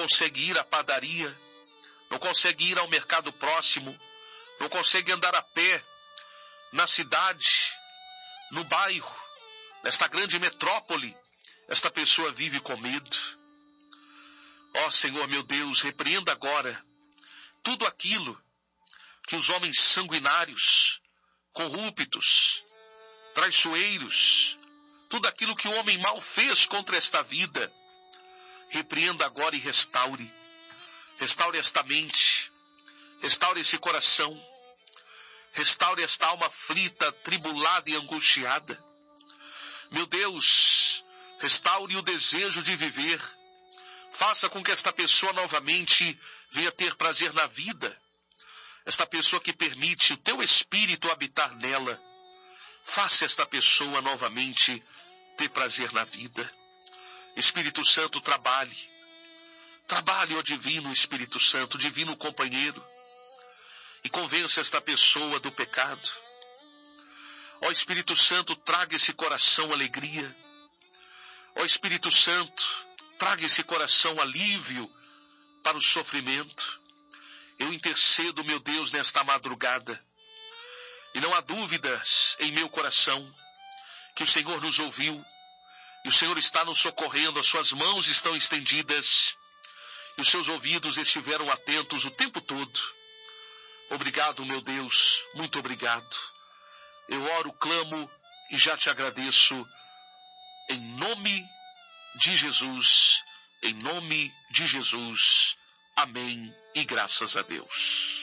consegue ir à padaria, não consegue ir ao mercado próximo, não consegue andar a pé na cidade, no bairro, nesta grande metrópole. Esta pessoa vive com medo. Ó Senhor meu Deus, repreenda agora tudo aquilo que os homens sanguinários, corruptos, traiçoeiros, tudo aquilo que o homem mal fez contra esta vida, repreenda agora e restaure. Restaure esta mente, restaure esse coração, restaure esta alma aflita, tribulada e angustiada. Meu Deus, restaure o desejo de viver. Faça com que esta pessoa novamente venha ter prazer na vida. Esta pessoa que permite o teu Espírito habitar nela. Faça esta pessoa novamente ter prazer na vida. Espírito Santo, trabalhe. Trabalhe, ó divino Espírito Santo, divino companheiro. E convença esta pessoa do pecado. Ó Espírito Santo, traga esse coração alegria. Ó Espírito Santo, traga esse coração alívio para o sofrimento. Eu intercedo, meu Deus, nesta madrugada. E não há dúvidas em meu coração que o Senhor nos ouviu. E o Senhor está nos socorrendo, as suas mãos estão estendidas. E os seus ouvidos estiveram atentos o tempo todo. Obrigado, meu Deus, muito obrigado. Eu oro, clamo e já te agradeço. Em nome de Jesus, em nome de Jesus. Amém e graças a Deus.